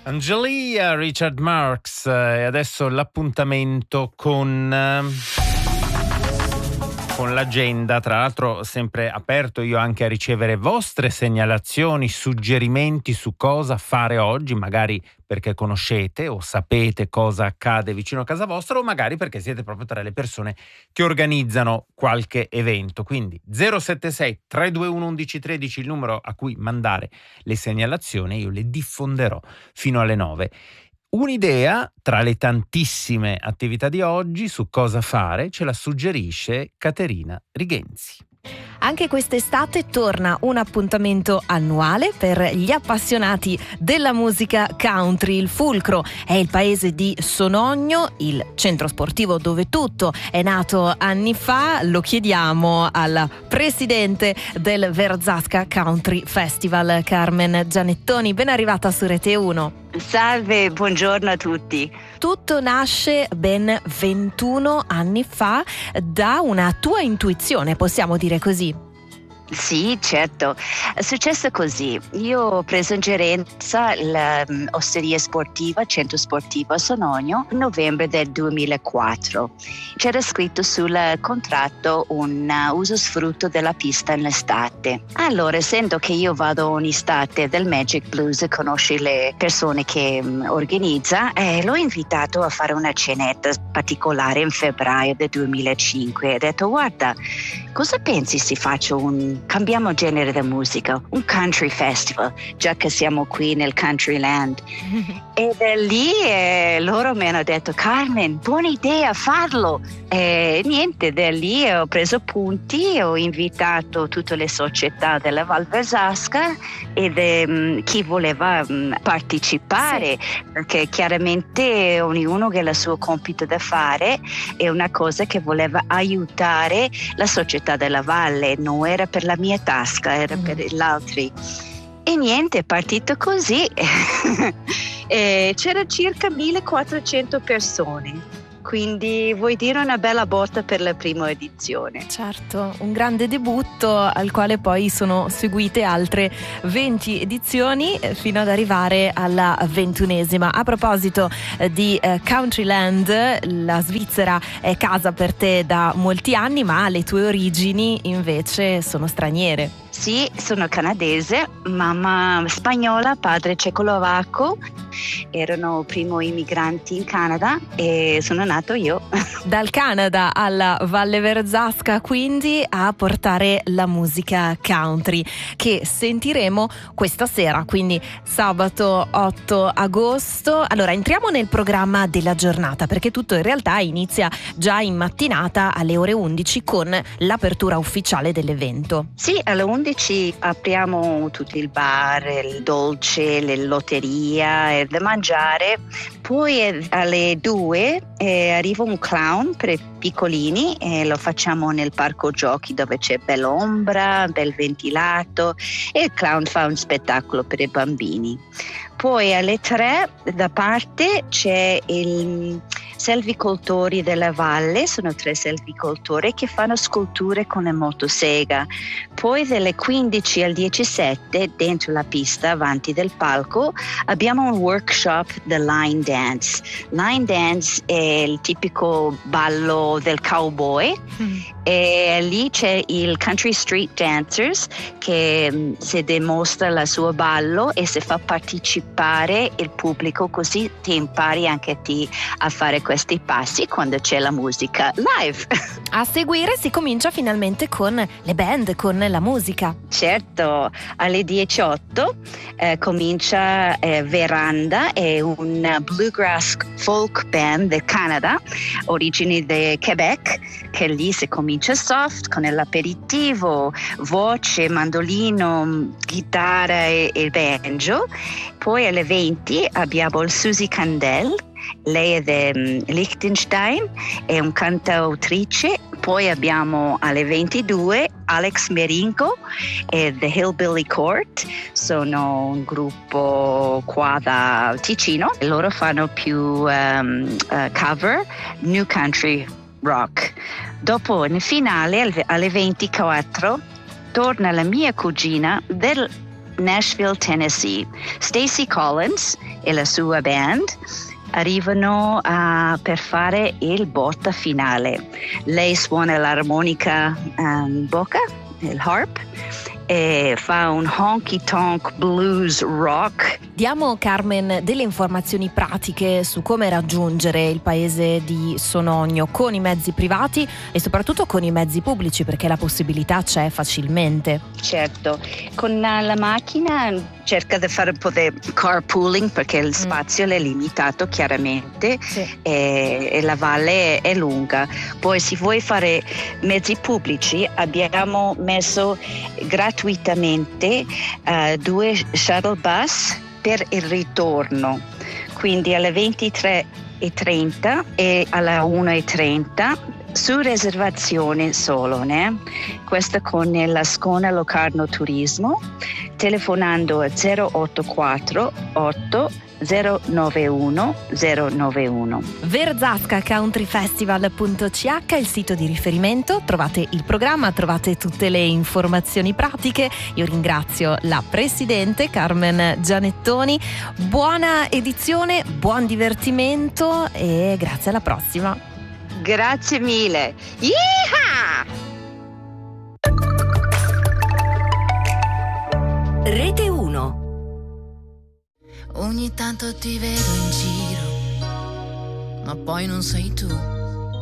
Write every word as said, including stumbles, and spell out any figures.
Angelia, Richard Marx, e adesso l'appuntamento con, con l'agenda, tra l'altro sempre aperto io anche a ricevere vostre segnalazioni, suggerimenti su cosa fare oggi, magari perché conoscete o sapete cosa accade vicino a casa vostra, o magari perché siete proprio tra le persone che organizzano qualche evento. Quindi zero sette sei tre due uno uno uno uno tre il numero a cui mandare le segnalazioni, io le diffonderò fino alle nove. Un'idea tra le tantissime attività di oggi su cosa fare ce la suggerisce Caterina Rigenzi. Anche quest'estate torna un appuntamento annuale per gli appassionati della musica country. Il fulcro è il paese di Sonogno, il centro sportivo dove tutto è nato anni fa. Lo chiediamo al presidente del Verzasca Country Festival, Carmen Gianettoni. Ben arrivata su Rete uno. Salve, buongiorno a tutti. Tutto nasce ben ventuno anni fa da una tua intuizione, possiamo dire così. Sì, certo. È successo così. Io ho preso in gerenza l'osteria sportiva, centro sportivo a Sonogno, nel novembre del duemilaquattro. C'era scritto sul contratto un uso sfrutto della pista in estate. Allora, essendo che io vado ogni estate del Magic Blues e conosci le persone che um, organizza, eh, l'ho invitato a fare una cenetta particolare in febbraio del duemilacinque. E ho detto, guarda, cosa pensi se faccio un cambiamo genere di musica, un country festival, già che siamo qui nel Countryland. E da lì eh, loro mi hanno detto, Carmen, buona idea, farlo. E niente, da lì ho preso punti, ho invitato tutte le società della Val Verzasca ed um, chi voleva um, partecipare, sì. Perché chiaramente ognuno ha il suo compito da fare, è una cosa che voleva aiutare la società della Valle, non era per la mia tasca, era mm. per gli altri. E niente, è partito così. E c'era circa millequattrocento persone. Quindi vuoi dire una bella botta per la prima edizione. Certo, un grande debutto al quale poi sono seguite altre venti edizioni fino ad arrivare alla ventunesima. A proposito di eh, Countryland, la Svizzera è casa per te da molti anni, ma le tue origini invece sono straniere. Sì, sono canadese, mamma spagnola, padre cecoslovacco, erano primo immigranti in Canada e sono nato io. Dal Canada alla Valle Verzasca quindi a portare la musica country che sentiremo questa sera, quindi sabato otto agosto. Allora entriamo nel programma della giornata perché tutto in realtà inizia già in mattinata alle ore undici con l'apertura ufficiale dell'evento. Sì, alle undici apriamo tutti il bar, il dolce, le lotteria e da mangiare. Poi alle due eh, arriva un clown per i piccolini e lo facciamo nel parco giochi dove c'è bell'ombra, bel ventilato e il clown fa un spettacolo per i bambini. Poi alle tre da parte c'è il selvicoltori della valle, sono tre selvicoltori che fanno sculture con la motosega. Poi dalle quindici al diciassette dentro la pista avanti del palco abbiamo un workshop di line dance. Line dance è il tipico ballo del cowboy mm. e lì c'è il Country Street Dancers che um, si dimostra il suo ballo e si fa partecipare il pubblico, così ti impari anche te a fare questi passi quando c'è la musica live. A seguire si comincia finalmente con le band, con la musica. Certo, alle diciotto eh, comincia eh, Veranda, è un bluegrass folk band del Canada, origini di Quebec, che lì si comincia soft con l'aperitivo, voce, mandolino, chitarra e, e banjo. Poi alle venti abbiamo il Susie Candel, lei è di um, Liechtenstein, è un cantautrice. Poi abbiamo alle ventidue Alex Merinko e The Hillbilly Court, sono un gruppo qua da Ticino, loro fanno più um, uh, cover, new country rock. Dopo nel finale alle ventiquattro torna la mia cugina del Nashville, Tennessee. Stacey Collins e la sua band arrivano uh, per fare il botta finale. Lei suona l'armonica um, bocca, il harp, e fa un honky tonk blues rock. Diamo, Carmen, delle informazioni pratiche su come raggiungere il paese di Sonogno con i mezzi privati e soprattutto con i mezzi pubblici, perché la possibilità c'è facilmente. Certo, con la macchina cerca di fare un po' di carpooling perché il spazio mm. è limitato chiaramente, sì. e, e la valle è lunga. Poi se vuoi fare mezzi pubblici abbiamo messo gratuitamente uh, due shuttle bus per il ritorno, quindi alle ventitré e trenta e alla una e trenta su riservazione solo, né? Questa con l'Ascona Locarno Turismo, telefonando a zero otto quattro otto zero nove uno zero nove uno. verzasca country festival punto c h è il sito di riferimento, trovate il programma, trovate tutte le informazioni pratiche. Io ringrazio la presidente Carmen Gianettoni, buona edizione, buon divertimento e grazie, alla prossima. Grazie mille. Yeehaw! Rete uno. Ogni tanto ti vedo in giro, ma poi non sei tu.